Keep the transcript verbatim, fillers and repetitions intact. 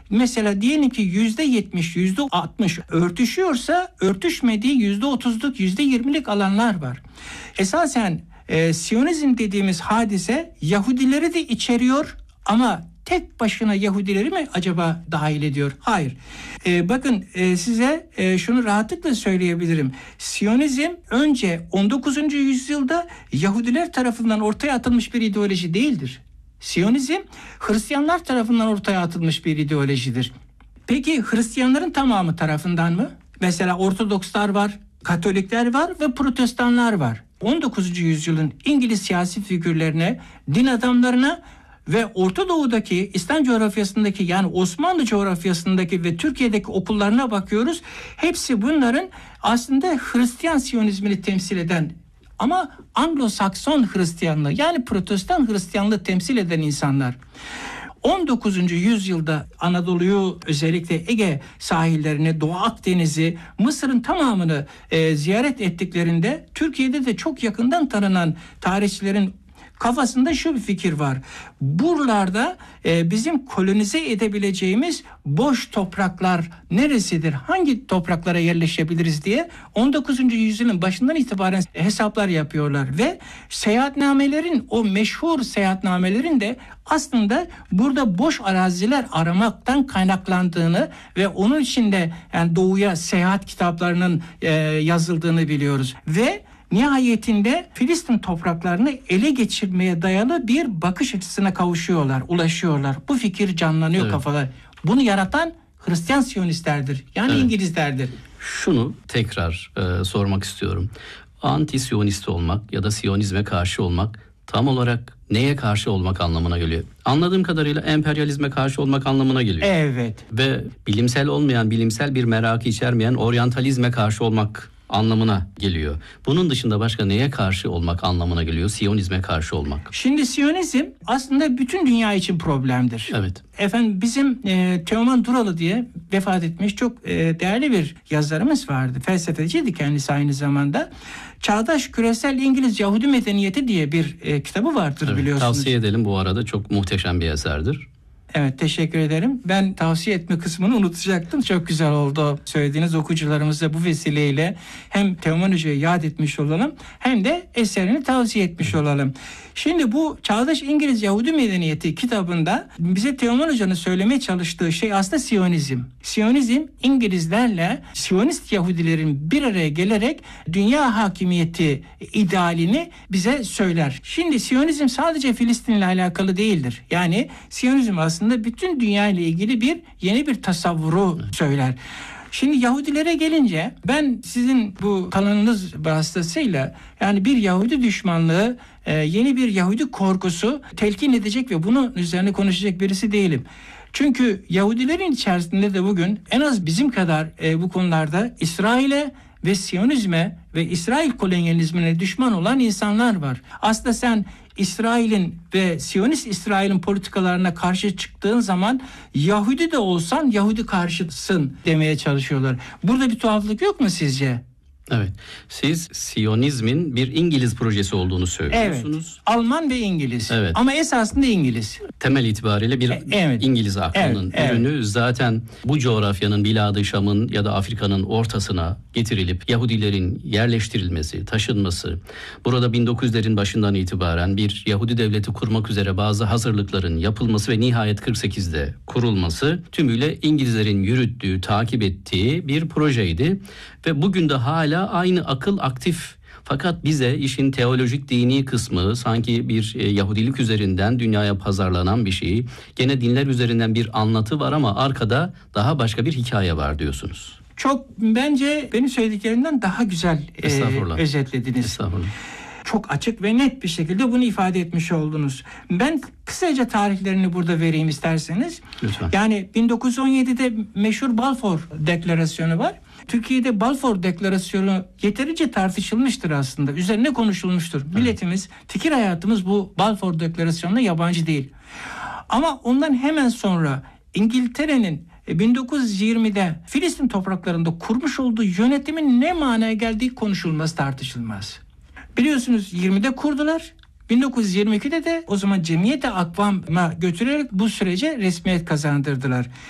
Mesela diyelim ki yüzde yetmiş, yüzde altmış örtüşüyorsa örtüşmediği yüzde otuzluk, yüzde yirmilik alanlar var. Esasen e, Siyonizm dediğimiz hadise Yahudileri de içeriyor ama tek başına Yahudileri mi acaba dahil ediyor? Hayır. Ee, bakın e, size e, şunu rahatlıkla söyleyebilirim. Siyonizm önce on dokuzuncu yüzyılda Yahudiler tarafından ortaya atılmış bir ideoloji değildir. Siyonizm Hristiyanlar tarafından ortaya atılmış bir ideolojidir. Peki Hristiyanların tamamı tarafından mı? Mesela Ortodokslar var, Katolikler var ve Protestanlar var. on dokuzuncu yüzyılın İngiliz siyasi figürlerine, din adamlarına ve Orta Doğu'daki, İslam coğrafyasındaki, yani Osmanlı coğrafyasındaki ve Türkiye'deki okullarına bakıyoruz. Hepsi bunların aslında Hristiyan Siyonizmini temsil eden ama Anglo-Sakson Hristiyanlığı, yani Protestan Hristiyanlığı temsil eden insanlar. on dokuzuncu yüzyılda Anadolu'yu, özellikle Ege sahillerini, Doğu Akdeniz'i, Mısır'ın tamamını e, ziyaret ettiklerinde Türkiye'de de çok yakından tanınan tarihçilerin kafasında şu bir fikir var. Buralarda e, bizim kolonize edebileceğimiz boş topraklar neresidir? Hangi topraklara yerleşebiliriz diye on dokuzuncu yüzyılın başından itibaren hesaplar yapıyorlar ve seyahatnamelerin, o meşhur seyahatnamelerin de aslında burada boş araziler aramaktan kaynaklandığını ve onun içinde yani doğuya seyahat kitaplarının e, yazıldığını biliyoruz ve nihayetinde Filistin topraklarını ele geçirmeye dayalı bir bakış açısına kavuşuyorlar, ulaşıyorlar. Bu fikir canlanıyor evet. kafalar. Bunu yaratan Hristiyan Siyonistlerdir. Yani evet. İngilizlerdir. Şunu tekrar e, sormak istiyorum. Anti-Siyonist olmak ya da Siyonizme karşı olmak tam olarak neye karşı olmak anlamına geliyor? Anladığım kadarıyla emperyalizme karşı olmak anlamına geliyor. Evet. Ve bilimsel olmayan, bilimsel bir merakı içermeyen oryantalizme karşı olmak anlamına geliyor. Bunun dışında başka neye karşı olmak anlamına geliyor? Siyonizme karşı olmak. Şimdi Siyonizm aslında bütün dünya için problemdir. Evet. Efendim bizim e, Teoman Duralı diye vefat etmiş çok e, değerli bir yazarımız vardı. Felsefeciydi kendisi aynı zamanda. Çağdaş Küresel İngiliz Yahudi Medeniyeti diye bir e, kitabı vardır evet, biliyorsunuz. Tavsiye edelim, bu arada çok muhteşem bir eserdir. Evet, teşekkür ederim. Ben tavsiye etme kısmını unutacaktım. Çok güzel oldu. Söylediğiniz okuyucularımıza bu vesileyle hem Teoman Hoca'yı yad etmiş olalım hem de eserini tavsiye etmiş olalım. Şimdi bu Çağdaş İngiliz Yahudi Medeniyeti kitabında bize Teoman Hoca'nın söylemeye çalıştığı şey aslında Siyonizm. Siyonizm İngilizlerle Siyonist Yahudilerin bir araya gelerek dünya hakimiyeti idealini bize söyler. Şimdi Siyonizm sadece Filistin ile alakalı değildir. Yani Siyonizm aslında bütün dünya ile ilgili bir yeni bir tasavvuru söyler. Şimdi Yahudilere gelince ben sizin bu kanalınız vasıtasıyla yani bir Yahudi düşmanlığı, yeni bir Yahudi korkusu telkin edecek ve bunun üzerine konuşacak birisi değilim. Çünkü Yahudilerin içerisinde de bugün en az bizim kadar bu konularda İsrail'e ve Siyonizme ve İsrail kolonyalizmine düşman olan insanlar var. Aslında sen İsrail'in ve Siyonist İsrail'in politikalarına karşı çıktığın zaman Yahudi de olsan Yahudi karşısın demeye çalışıyorlar. Burada bir tuhaflık yok mu sizce? Evet. Siz Siyonizmin bir İngiliz projesi olduğunu söylüyorsunuz. Evet. Alman ve İngiliz. Evet. Ama esasında İngiliz. Temel itibariyle bir evet. İngiliz aklının evet. ürünü. Evet. Zaten bu coğrafyanın, Bilad-ı Şam'ın ya da Afrika'nın ortasına getirilip Yahudilerin yerleştirilmesi, taşınması, burada bin dokuz yüzlerin başından itibaren bir Yahudi devleti kurmak üzere bazı hazırlıkların yapılması ve nihayet kırk sekizde kurulması tümüyle İngilizlerin yürüttüğü, takip ettiği bir projeydi. Ve bugün de hala aynı akıl aktif. Fakat bize işin teolojik dini kısmı sanki bir e, Yahudilik üzerinden dünyaya pazarlanan bir şey. Gene dinler üzerinden bir anlatı var ama arkada daha başka bir hikaye var diyorsunuz. Çok bence benim söylediklerimden daha güzel e, özetlediniz. Estağfurullah. Çok açık ve net bir şekilde bunu ifade etmiş oldunuz. Ben kısaca tarihlerini burada vereyim isterseniz. Lütfen. Yani bin dokuz yüz on yedide meşhur Balfour Deklarasyonu var. Türkiye'de Balfour Deklarasyonu yeterince tartışılmıştır aslında. Üzerine konuşulmuştur. Evet. Milletimiz, fikir hayatımız bu Balfour Deklarasyonu'na yabancı değil. Ama ondan hemen sonra İngiltere'nin bin dokuz yüz yirmide Filistin topraklarında kurmuş olduğu yönetimin ne manaya geldiği konuşulmaz, tartışılmaz. Biliyorsunuz yirmide kurdular. bin dokuz yüz yirmi ikide de o zaman Cemiyet-i Akvam'a götürerek bu sürece resmiyet kazandırdılar.